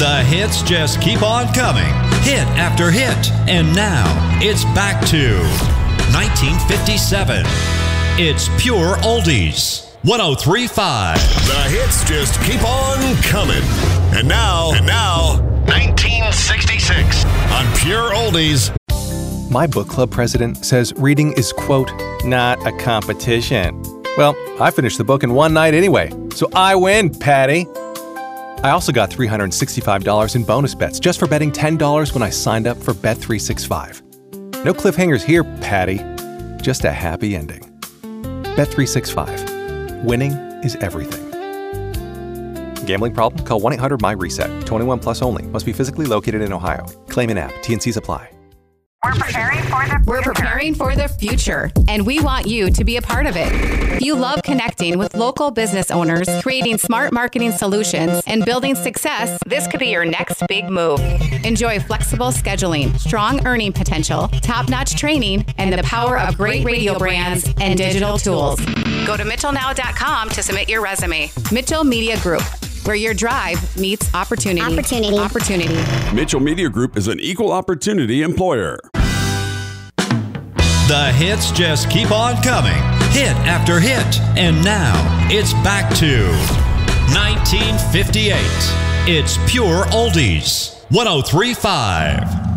The hits just keep on coming, hit after hit. And now, it's back to 1957. It's pure oldies. 103.5. The hits just keep on coming. And now, 1966 on Pure Oldies. My book club president says reading is, quote, not a competition. Well, I finished the book in one night anyway, so I win, Patty. I also got $365 in bonus bets just for betting $10 when I signed up for Bet365. No cliffhangers here, Patty. Just a happy ending. Bet365. Winning is everything. Gambling problem? Call 1-800-MY-RESET. 21 plus only. Must be physically located in Ohio. Claim in app. T&Cs apply. We're preparing for the future, and we want you to be a part of it. If you love connecting with local business owners, creating smart marketing solutions, and building success, this could be your next big move. Enjoy flexible scheduling, strong earning potential, top-notch training, and the power of great radio brands and digital tools. Go to mitchellnow.com to submit your resume. Mitchell Media Group, where your drive meets opportunity. Mitchell Media Group is an equal opportunity employer. The hits just keep on coming, hit after hit. And now, it's back to 1958. It's pure oldies. 103.5.